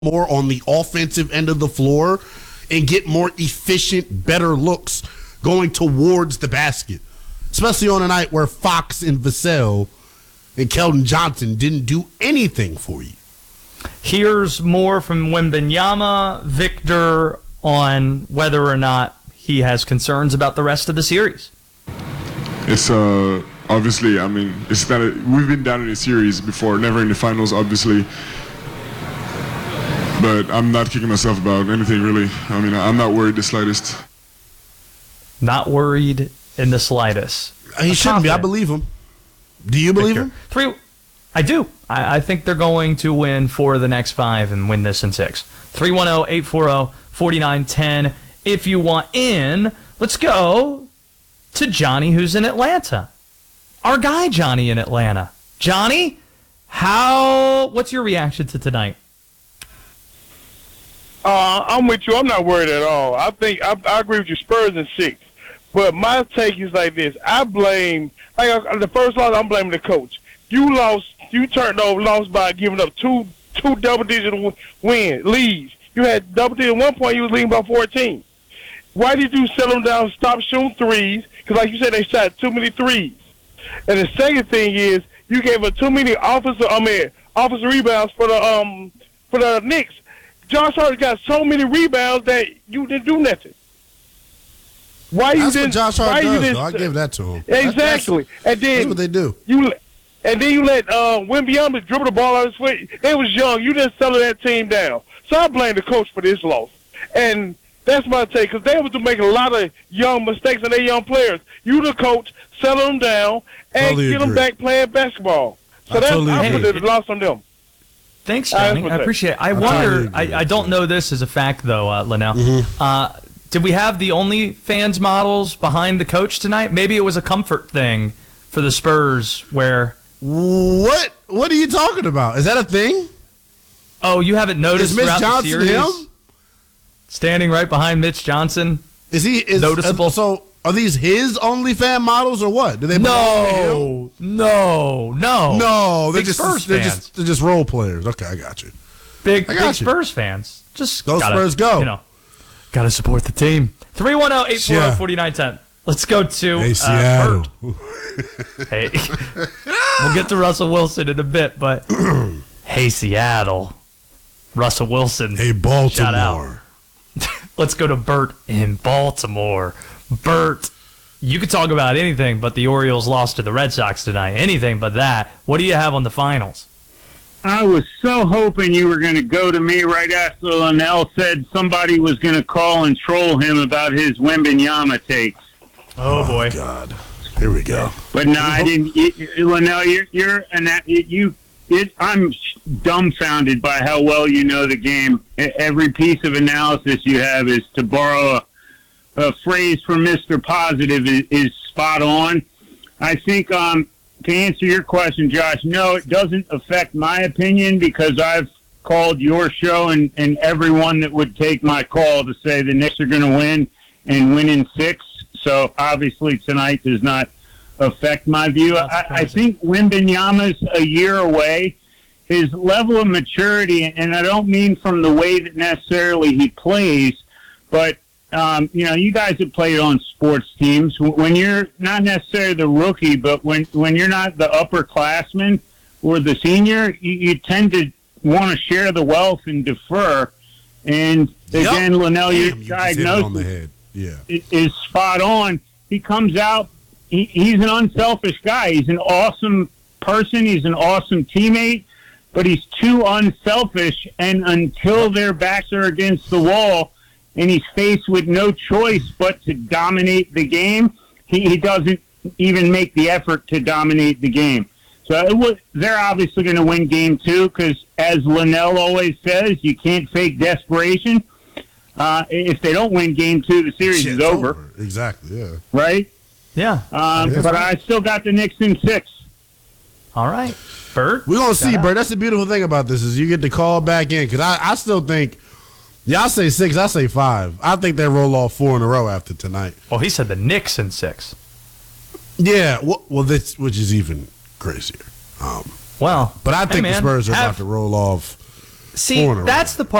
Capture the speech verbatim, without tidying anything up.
more on the offensive end of the floor and get more efficient, better looks going towards the basket, especially on a night where Fox and Vassell and Keldon Johnson didn't do anything for you. Here's more from Wembanyama, Victor, on whether or not he has concerns about the rest of the series. It's uh obviously, I mean, it's not a, we've been down in a series before, never in the finals, obviously. But I'm not kicking myself about anything, really. I mean, I'm not worried the slightest. Not worried in the slightest. He I'm shouldn't be. I confident. believe him. Do you believe Victor. him? Three. I do. I, I think they're going to win four of the next five and win this in six. three one zero, eight four zero, four nine one zero. If you want in, let's go to Johnny, who's in Atlanta. Our guy, Johnny, in Atlanta. Johnny, how? What's your reaction to tonight? Uh, I'm with you. I'm not worried at all. I think I, I agree with you. Spurs in six, but my take is like this. I blame like uh, the first loss. I'm blaming the coach. You lost. You turned over. Lost by giving up two two double digit win leads. You had double digit at one point. You was leading by fourteen. Why did you settle them down? Stop shooting threes because, like you said, they shot too many threes. And the second thing is you gave up too many offensive. I mean, offensive rebounds for the um for the Knicks. Josh Hart got so many rebounds that you didn't do nothing. Why you That's didn't? what Josh Hart why does, you didn't, though. I give that to him. Exactly. That's, and then that's what they do. You and then you let uh, Wembanyama dribble the ball out of his foot. They was young. You didn't settle that team down. So I blame the coach for this loss. And that's my take because they were making a lot of young mistakes and they young players. You the coach, settle them down and Totally get them agree. back playing basketball. So I that's totally I agree. put the loss on them. Thanks, I Johnny. I appreciate it. I, I wonder, totally agree I, I don't know this as a fact, though, uh, Linnell. Mm-hmm. Uh, did we have the OnlyFans models behind the coach tonight? Maybe it was a comfort thing for the Spurs where... What? What are you talking about? Is that a thing? Oh, you haven't noticed Is Mitch throughout Johnson the series? him? Standing right behind Mitch Johnson? Is he is, Noticeable. Uh, so are these his OnlyFans models or what? Do they belong to him? No, no, no. No, they're Big just Spurs they're fans. just they're just role players. Okay, I got you. Big, I big got you. Spurs fans. Just Go gotta, Spurs, go. You know, got to support the team. three one zero, eight four zero, Yeah. four nine one zero. Let's go to Hey, uh, Seattle. Bert. Hey, we'll get to Russell Wilson in a bit, but hey, Seattle, Russell Wilson. Hey, Shout out. Baltimore. Let's go to Bert in Baltimore. Bert, you could talk about anything, but the Orioles lost to the Red Sox tonight. Anything but that. What do you have on the finals? I was so hoping you were going to go to me right after Linnell said somebody was going to call and troll him about his Wembanyama takes. Oh, boy. God, here we go. But no, I didn't. You, Linnell, you're you're an you. It, I'm dumbfounded by how well you know the game. Every piece of analysis you have is, to borrow a, a phrase from Mister Positive, is, is spot on. I think, um, to answer your question, Josh, no, it doesn't affect my opinion because I've called your show and, and everyone that would take my call to say the Knicks are going to win and win in six. So obviously tonight does not affect my view. I, I think Wembanyama's a year away. His level of maturity, and I don't mean from the way that necessarily he plays, but, um, you know, you guys have played on sports teams. When you're not necessarily the rookie, but when, when you're not the upperclassman or the senior, you, you tend to want to share the wealth and defer. And again, Yep. Linnell, your Damn, you just hit it on the diagnosis head. Yeah. is spot on. He comes out, he, he's an unselfish guy. He's an awesome person. He's an awesome teammate, but he's too unselfish. And until their backs are against the wall and he's faced with no choice but to dominate the game, he, he doesn't even make the effort to dominate the game. So it was, they're obviously going to win game two because, as Linnell always says, you can't fake desperation. Uh, if they don't win game two, the series Shit's is over. over. Exactly, yeah. Right? Yeah. Um, Yeah. but I still got the Knicks in six. All right. Bert? We're going to see, out. Bert. That's the beautiful thing about this is you get to call back in because I, I still think, y'all say six, I say five. I think they roll off four in a row after tonight. Well, he said the Knicks in six. Yeah, well, well this, which is even crazier. Um, Well, but I hey, think man, the Spurs are have, about to roll off See, Four in a row. that's the part